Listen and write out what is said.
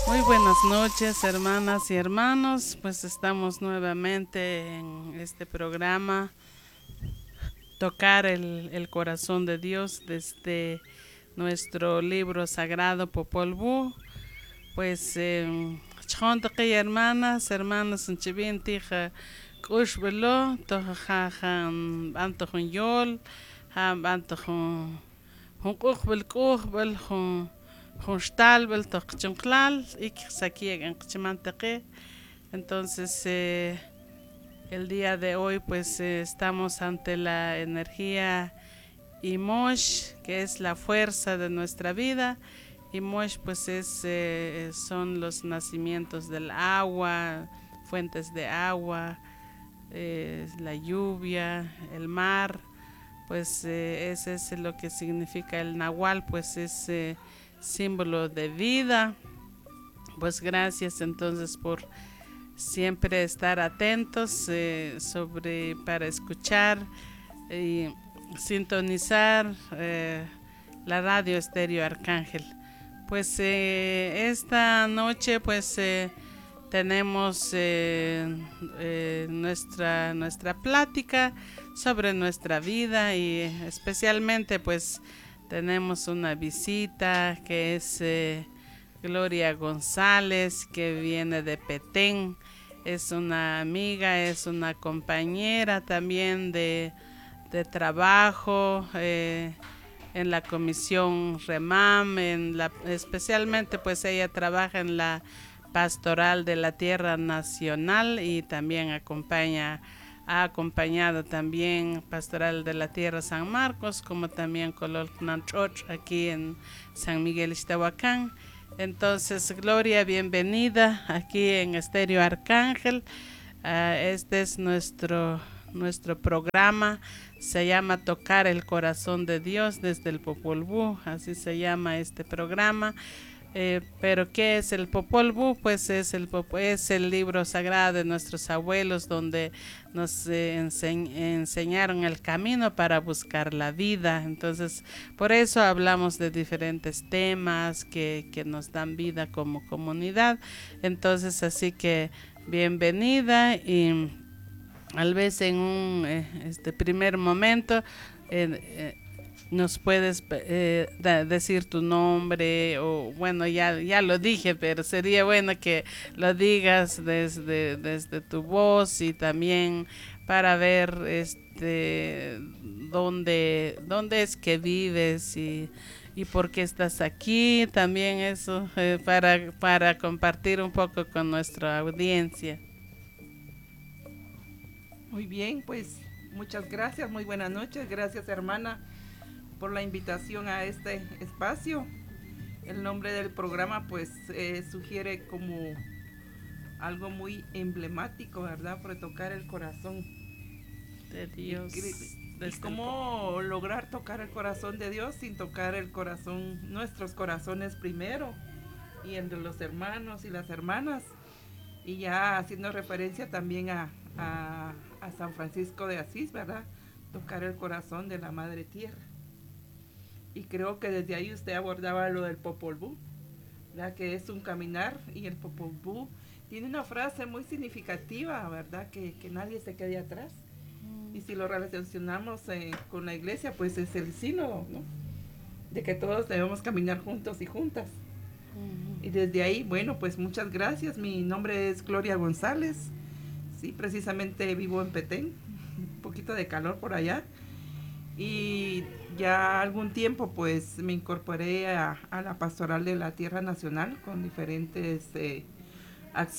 Muy buenas noches, hermanas y hermanos. Pues estamos nuevamente en este programa, Tocar el corazón de Dios desde nuestro libro sagrado Popol Vuh. Pues, chontoqui hermanas, en chivin tija kushbelo, toja han antojun yol, han antojun kuchbel kuchbel, Junshtalbel toqchunqlal y saquieg en Qichimanteque. Entonces, el día de hoy, pues estamos ante la energía Imosh, que es la fuerza de nuestra vida. Imosh, pues son los nacimientos del agua, fuentes de agua, la lluvia, el mar. Pues ese es lo que significa el Nahual, pues es símbolo de vida. Pues gracias entonces por siempre estar atentos para escuchar y sintonizar la radio Estéreo Arcángel. Pues esta noche pues tenemos nuestra plática sobre nuestra vida y especialmente pues tenemos una visita que es Gloria González, que viene de Petén. Es una amiga, es una compañera también de trabajo en la comisión REMAM, especialmente pues ella trabaja en la pastoral de la Tierra Nacional y también ha acompañado también Pastoral de la Tierra San Marcos, como también Colol Nanchoch aquí en San Miguel Ixtahuacán. Entonces, Gloria, bienvenida aquí en Estéreo Arcángel. Este es nuestro programa, se llama Tocar el Corazón de Dios desde el Popol Vuh, así se llama este programa. Pero ¿qué es el Popol Vuh? Pues es el libro sagrado de nuestros abuelos, donde nos enseñaron el camino para buscar la vida. Entonces, por eso hablamos de diferentes temas que nos dan vida como comunidad. Entonces, así que bienvenida y tal vez en un primer momento nos puedes decir tu nombre, o bueno, ya lo dije, pero sería bueno que lo digas desde tu voz y también para ver dónde es que vives y por qué estás aquí, también eso para compartir un poco con nuestra audiencia. Muy bien, pues muchas gracias, muy buenas noches, gracias hermana por la invitación a este espacio. El nombre del programa pues sugiere como algo muy emblemático, ¿verdad? Por tocar el corazón De Dios. Y cómo lograr tocar el corazón de Dios sin tocar el corazón, nuestros corazones primero, y entre los hermanos y las hermanas, y ya haciendo referencia también a San Francisco de Asís, ¿verdad? Tocar el corazón de la Madre Tierra. Y creo que desde ahí usted abordaba lo del Popol Vuh, ¿verdad? Que es un caminar, y el Popol Vuh tiene una frase muy significativa, ¿verdad? Que nadie se quede atrás. Y si lo relacionamos con la iglesia, pues es el sínodo, ¿no? De que todos debemos caminar juntos y juntas. Y desde ahí, bueno, pues muchas gracias. Mi nombre es Gloria González. Sí, precisamente vivo en Petén. Un poquito de calor por allá. Y ya algún tiempo pues me incorporé a la pastoral de la Tierra Nacional con diferentes